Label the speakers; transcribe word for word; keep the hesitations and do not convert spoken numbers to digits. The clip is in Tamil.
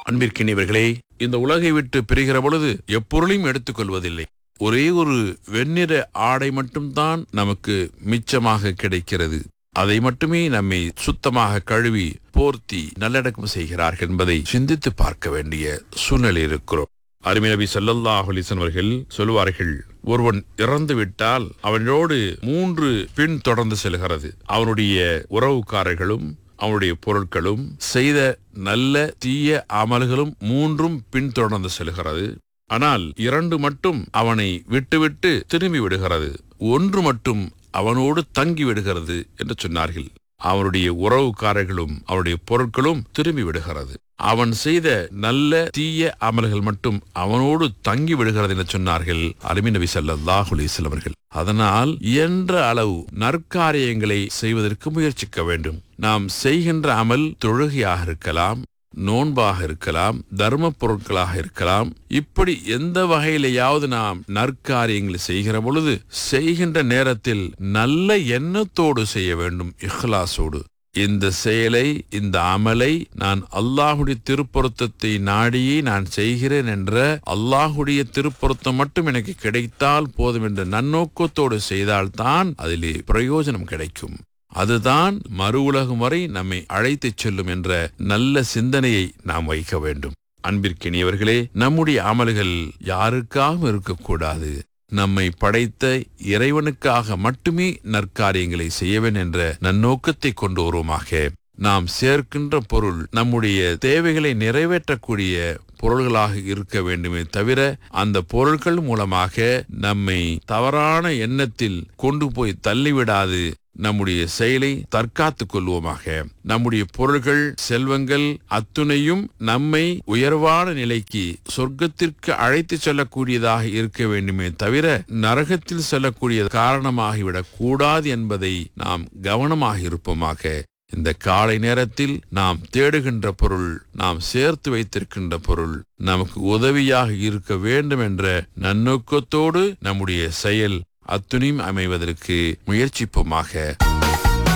Speaker 1: அன்பிற்கினியவர்களே, இந்த உலகை விட்டு பிரிகிற பொழுது எப்பொருளையும் எடுத்துக் கொள்வதில்லை. ஒரே ஒரு வெண்ணிற ஆடை மட்டும்தான் நமக்கு மிச்சமாக கிடைக்கிறது. அதை மட்டுமே நம்மை சுத்தமாக கழுவி போர்த்தி நல்லடக்கம் செய்கிறார்கள் என்பதை சிந்தித்து பார்க்க வேண்டிய சூழ்நிலை இருக்கிறோம். அருமை நபி ஸல்லல்லாஹு அலைஹி வஸல்லம் அவர்கள் சொல்வார்கள், ஒருவன் இறந்து விட்டால் அவனோடு மூன்று பின் தொடர்ந்து செல்கிறது. அவனுடைய உறவுக்காரர்களும் அவனுடைய பொருட்களும் செய்த நல்ல தீய அமல்களும் மூன்றும் பின்தொடர்ந்து செல்கிறது. ஆனால் இரண்டு மட்டும் அவனை விட்டுவிட்டு திரும்பி விடுகிறது, ஒன்று மட்டும் அவனோடு தங்கி விடுகிறது என்று சொன்னார்கள். அவனுடைய உறவுக்காரர்களும் அவனுடைய பொருட்களும் திரும்பி விடுகிறது. அவன் செய்த நல்ல தீய அமல்கள் மட்டும் அவனோடு தங்கி விடுகிறது என்று சொன்னார்கள் அருமை நபி ஸல்லல்லாஹு அலைஹி வஸல்லம் அவர்கள். அதனால் இயன்ற அளவு நற்காரியங்களை செய்வதற்கு முயற்சிக்க வேண்டும். நாம் செய்கின்ற அமல் தொழுகையாக இருக்கலாம், நோன்பாக இருக்கலாம், தர்ம பொருட்களாக இருக்கலாம். இப்படி எந்த வகையிலேயாவது நாம் நற்காரியங்களை செய்கிற பொழுது செய்கின்ற நேரத்தில் நல்ல எண்ணத்தோடு செய்ய வேண்டும், இஹ்லாஸோடு. இந்த செயலை, இந்த அமலை நான் அல்லாஹுடைய திருப்பொருத்தத்தை நாடியே நான் செய்கிறேன் என்ற அல்லாஹுடைய திருப்பொருத்தம் மட்டும் எனக்கு கிடைத்தால் போதும் என்ற நன்னோக்கத்தோடு செய்தால்தான் அதிலே பிரயோஜனம் கிடைக்கும். அதுதான் மறு உலகம் வரை நம்மை அழைத்துச் செல்லும் என்ற நல்ல சிந்தனையை நாம் வைக்க வேண்டும். அன்பிற்கினியவர்களே, நம்முடைய அமல்கள் யாருக்காகவும் இருக்கக்கூடாது. நம்மை படைத்த இறைவனுக்காக மட்டுமே நற்காரியங்களை செய்யவேன் என்ற நன்னோக்கத்தை கொண்டு வருவோமாக. நாம் சேர்க்கின்ற பொருள் நம்முடைய தேவைகளை நிறைவேற்றக்கூடிய பொருள்களாக இருக்க வேண்டுமே தவிர அந்த பொருட்கள் மூலமாக நம்மை தவறான எண்ணத்தில் கொண்டு போய் தள்ளிவிடாது. நம்முடைய செயலை தற்காத்துக் கொள்வோமாக. நம்முடைய பொருள்கள், செல்வங்கள் அத்துணையும் நம்மை உயர்வான நிலைக்கு, சொர்க்கத்திற்கு அழைத்து செல்லக்கூடியதாக இருக்க வேண்டுமே தவிர நரகத்தில் செல்லக்கூடிய காரணமாகிவிடக் கூடாது என்பதை நாம் கவனமாக இருப்போமாக. இந்த காலை நேரத்தில் நாம் தேடுகின்ற பொருள், நாம் சேர்த்து வைத்திருக்கின்ற பொருள் நமக்கு உதவியாக இருக்க வேண்டும் என்ற நன்னோக்கத்தோடு நம்முடைய செயல் அத்துணையும் அமைவதற்கு முயற்சிப்போமாக.